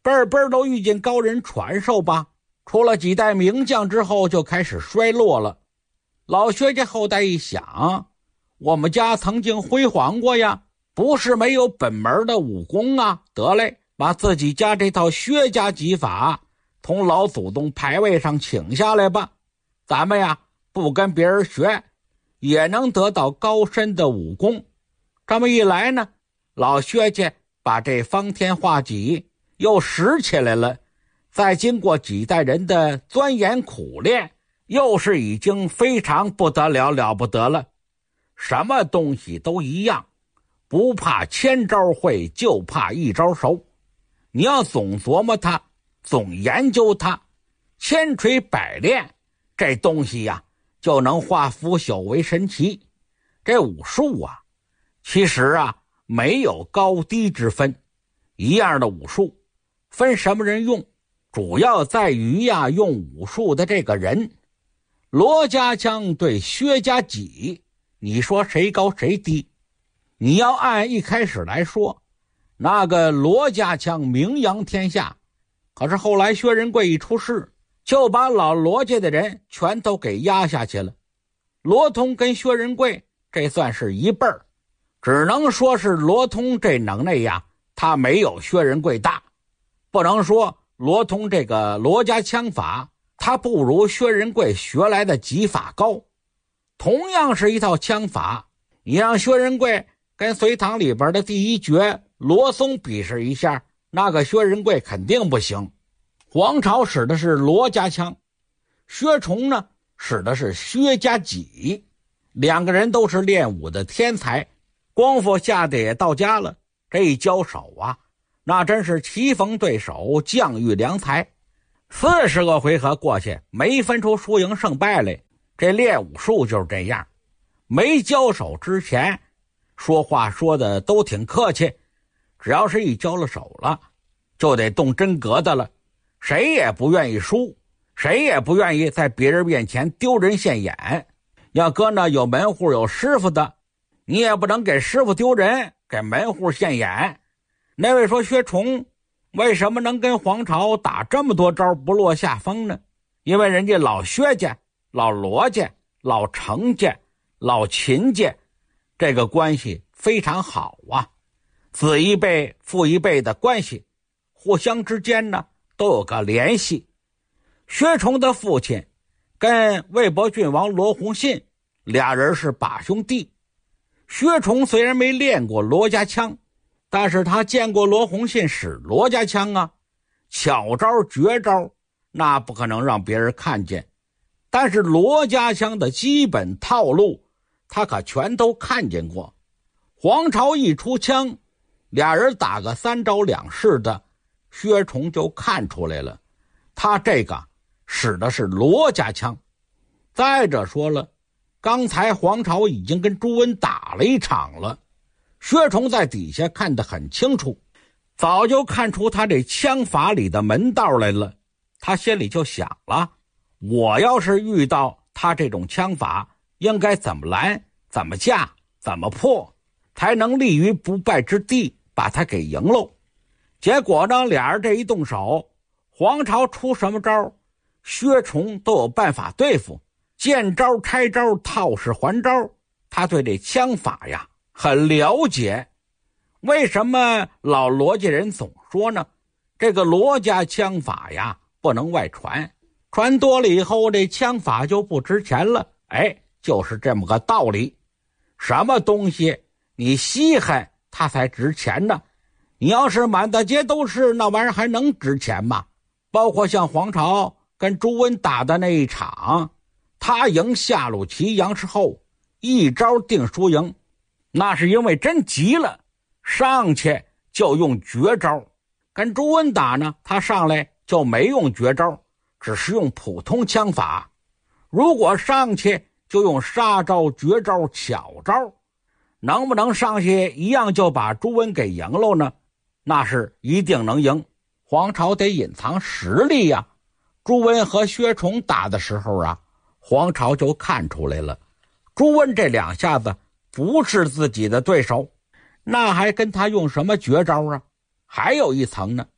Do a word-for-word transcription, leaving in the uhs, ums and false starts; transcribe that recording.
辈辈都遇见高人传授吧，出了几代名将之后就开始衰落了。老薛家后代一想，我们家曾经辉煌过呀，不是没有本门的武功啊，得嘞，把自己家这套薛家技法从老祖宗牌位上请下来吧，咱们呀不跟别人学也能得到高深的武功。这么一来呢，老薛家把这方天画戟又拾起来了，再经过几代人的钻研苦练，又是已经非常不得了了不得了。什么东西都一样，不怕千招会，就怕一招熟。你要总琢磨它，总研究它，千锤百炼，这东西呀就能化腐朽为神奇。这武术啊，其实啊没有高低之分，一样的武术分什么人用，主要在于呀用武术的这个人。罗家枪对薛家戟，你说谁高谁低？你要按一开始来说，那个罗家枪名扬天下，可是后来薛仁贵一出事，就把老罗家的人全都给压下去了。罗通跟薛仁贵这算是一辈儿，只能说是罗通这能耐呀，他没有薛仁贵大，不能说罗通这个罗家枪法他不如薛仁贵学来的技法高。同样是一套枪法，你让薛仁贵跟隋唐里边的第一绝罗松比试一下，那个薛仁贵肯定不行。黄巢使的是罗家枪，薛崇呢使的是薛家戟，两个人都是练武的天才，功夫下的也到家了。这一交手啊，那真是棋逢对手，将遇良才。四十个回合过去，没分出输赢胜败来。这练武术就是这样，没交手之前说话说的都挺客气，只要是一交了手了，就得动真格的了。谁也不愿意输，谁也不愿意在别人面前丢人现眼。要搁那有门户有师傅的，你也不能给师傅丢人，给门户现眼。那位说薛崇为什么能跟黄巢打这么多招不落下风呢？因为人家老薛家、老罗家、老程家、老秦家这个关系非常好啊，子一辈父一辈的关系，互相之间呢都有个联系。薛崇的父亲跟魏博郡王罗洪信俩人是把兄弟。薛崇虽然没练过罗家枪，但是他见过罗洪信使罗家枪啊，巧招绝招那不可能让别人看见，但是罗家枪的基本套路他可全都看见过。黄巢一出枪，俩人打个三招两式的，薛崇就看出来了，他这个使的是罗家枪。再者说了，刚才黄巢已经跟朱温打了一场了，薛崇在底下看得很清楚，早就看出他这枪法里的门道来了。他心里就想了，我要是遇到他这种枪法，应该怎么拦，怎么架，怎么破，才能立于不败之地，把他给赢喽。结果呢，俩人这一动手，黄巢出什么招，薛崇都有办法对付，见招拆招，套式还招，他对这枪法呀很了解。为什么老罗家人总说呢，这个罗家枪法呀不能外传，传多了以后这枪法就不值钱了。哎，就是这么个道理。什么东西你稀罕它才值钱呢？你要是满大街都是，那玩意儿还能值钱吗？包括像黄巢跟朱温打的那一场，他赢夏鲁齐杨氏后一招定输赢，那是因为真急了，上去就用绝招。跟朱温打呢，他上来就没用绝招，只是用普通枪法。如果上去就用杀招、绝招、巧招，能不能上去一样就把朱温给赢了呢？那是一定能赢。黄巢得隐藏实力呀。朱温和薛崇打的时候啊，黄巢就看出来了，朱温这两下子不是自己的对手，那还跟他用什么绝招啊？还有一层呢，